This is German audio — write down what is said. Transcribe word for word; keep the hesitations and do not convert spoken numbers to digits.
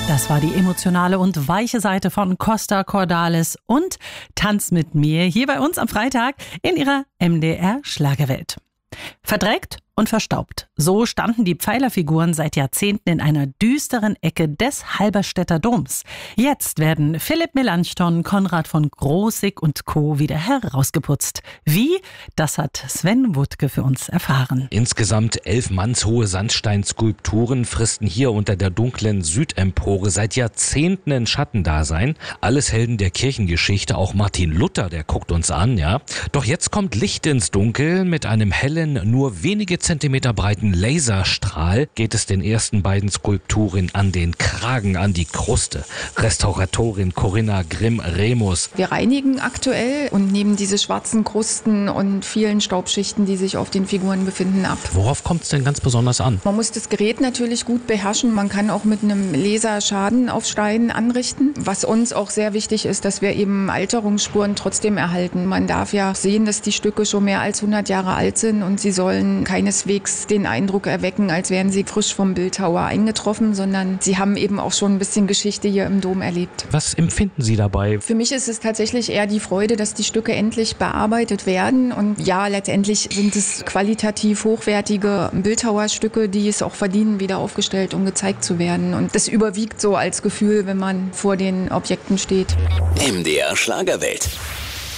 Das war die emotionale und weiche Seite von Costa Cordalis und Tanz mit mir hier bei uns am Freitag in ihrer M D R Schlagerwelt. Verdreckt und verstaubt. So standen die Pfeilerfiguren seit Jahrzehnten in einer düsteren Ecke des Halberstädter Doms. Jetzt werden Philipp Melanchthon, Konrad von Krosigk und Co. wieder herausgeputzt. Wie? Das hat Sven Wuttke für uns erfahren. Insgesamt elf mannshohe Sandsteinskulpturen fristen hier unter der dunklen Südempore seit Jahrzehnten in Schattendasein. Alles Helden der Kirchengeschichte, auch Martin Luther, der guckt uns an, ja. Doch jetzt kommt Licht ins Dunkel. Mit einem hellen, nur wenige Zentimeter breiten Laserstrahl geht es den ersten beiden Skulpturen an den Kragen, an die Kruste. Restauratorin Corinna Grimm-Remus. Wir reinigen aktuell und nehmen diese schwarzen Krusten und vielen Staubschichten, die sich auf den Figuren befinden, ab. Worauf kommt es denn ganz besonders an? Man muss das Gerät natürlich gut beherrschen. Man kann auch mit einem Laser Schaden auf Steinen anrichten. Was uns auch sehr wichtig ist, dass wir eben Alterungsspuren trotzdem erhalten. Man darf ja sehen, dass die Stücke schon mehr als hundert Jahre alt sind und sie sollen keineswegs den Eindruck erwecken, als wären sie frisch vom Bildhauer eingetroffen, sondern sie haben eben auch schon ein bisschen Geschichte hier im Dom erlebt. Was empfinden Sie dabei? Für mich ist es tatsächlich eher die Freude, dass die Stücke endlich bearbeitet werden. Und ja, letztendlich sind es qualitativ hochwertige Bildhauerstücke, die es auch verdienen, wieder aufgestellt und gezeigt zu werden. Und das überwiegt so als Gefühl, wenn man vor den Objekten steht. M D R Schlagerwelt.